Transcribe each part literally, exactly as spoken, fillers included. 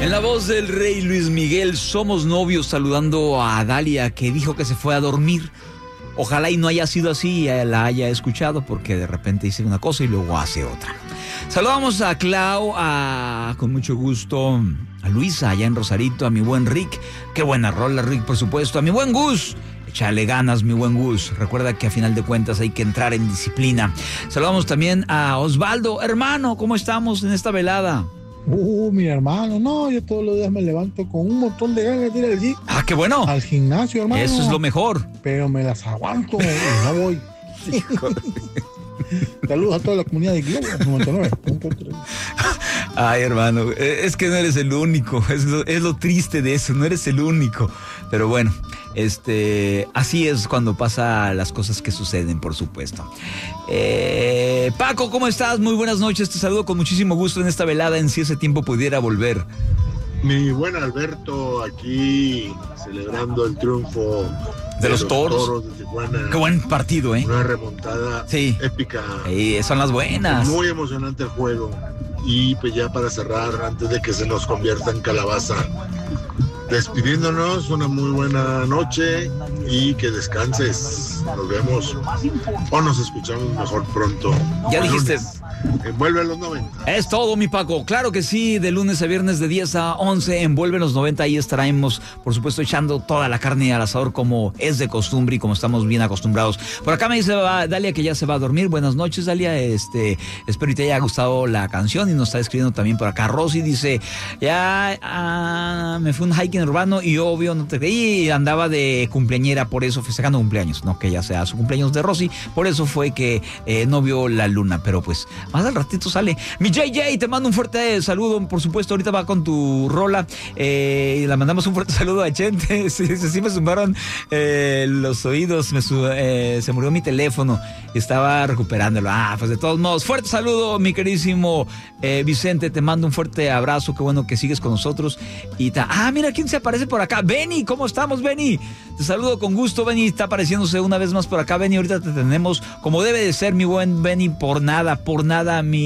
En la voz del rey Luis Miguel, Somos Novios, saludando a Dalia, que dijo que se fue a dormir. Ojalá y no haya sido así, y la haya escuchado, porque de repente dice una cosa y luego hace otra. Saludamos a Clau, a, con mucho gusto, a Luisa, allá en Rosarito, a mi buen Rick. Qué buena rola, Rick, por supuesto. A mi buen Gus. Échale ganas, mi buen Gus. Recuerda que a final de cuentas hay que entrar en disciplina. Saludamos también a Osvaldo. Hermano, ¿cómo estamos en esta velada? Uh, mi hermano, no, yo todos los días me levanto con un montón de ganas de ir al gym. Ah, qué bueno. Al gimnasio, hermano. Eso es lo mejor. Pero me las aguanto y no voy. Saludos a toda la comunidad de Globo noventa y nueve punto tres. Ay, hermano, es que no eres el único, es lo, es lo triste de eso, no eres el único. Pero bueno, este, así es cuando pasan las cosas que suceden, por supuesto. Eh, Paco, ¿cómo estás? Muy buenas noches, te saludo con muchísimo gusto en esta velada, en Si Ese Tiempo Pudiera Volver. Mi buen Alberto, aquí celebrando el triunfo de, de los, los toros. toros de Tijuana. Qué buen partido, ¿eh? Una remontada sí. épica. Sí, son las buenas. Muy emocionante el juego. Y pues ya para cerrar, antes de que se nos convierta en calabaza, despidiéndonos, una muy buena noche y que descanses. Nos vemos o nos escuchamos mejor pronto. Ya dijiste. Envuelve los noventa. Es todo, mi Paco. Claro que sí, de lunes a viernes de diez a once, Envuelve los noventa. Ahí estaremos, por supuesto, echando toda la carne al asador como es de costumbre y como estamos bien acostumbrados. Por acá me dice Dalia que ya se va a dormir. Buenas noches, Dalia. Este, espero que te haya gustado la canción y nos está escribiendo también por acá. Rosy dice, ya ah, me fui un hiking urbano y obvio no te creí, andaba de cumpleañera, por eso festejando cumpleaños. No que ya sea su cumpleaños de Rosy, por eso fue que eh, no vio la luna, pero pues más al ratito sale. Mi J J, te mando un fuerte saludo, por supuesto, ahorita va con tu rola, eh, y la mandamos un fuerte saludo a Chente. Sí, sí, sí me zumbaron eh, los oídos, me su, eh, se murió mi teléfono, estaba recuperándolo. Ah, pues de todos modos, fuerte saludo, mi queridísimo eh, Vicente, te mando un fuerte abrazo, qué bueno que sigues con nosotros. Y ta, ah, mira quién se aparece por acá, Benny, ¿cómo estamos, Benny? Te saludo con gusto, Benny, está apareciéndose una vez más por acá, Benny, ahorita te tenemos como debe de ser, mi buen Benny, por nada, por nada, mi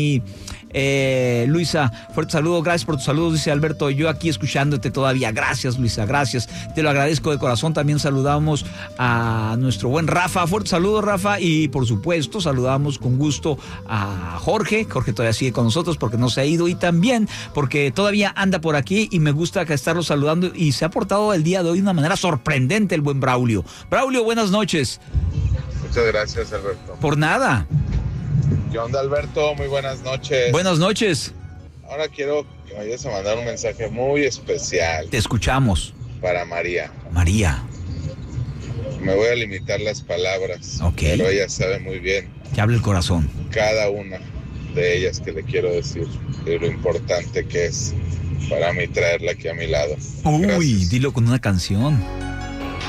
Eh, Luisa, fuerte saludo, gracias por tus saludos, dice Alberto, yo aquí escuchándote todavía, gracias Luisa, gracias, te lo agradezco de corazón. También saludamos a nuestro buen Rafa, fuerte saludo Rafa, y por supuesto saludamos con gusto a Jorge, Jorge todavía sigue con nosotros porque no se ha ido y también porque todavía anda por aquí y me gusta estarlo saludando y se ha portado el día de hoy de una manera sorprendente el buen Braulio. Braulio, buenas noches. Muchas gracias, Alberto. Por nada. ¿Qué onda, Alberto? Muy buenas noches. Buenas noches. Ahora quiero que me vayas a mandar un mensaje muy especial. Te escuchamos. Para María. María. Me voy a limitar las palabras. Ok. Pero ella sabe muy bien. Que hable el corazón. Cada una de ellas que le quiero decir. Y lo importante que es para mí traerla aquí a mi lado. Uy, Gracias. Dilo con una canción.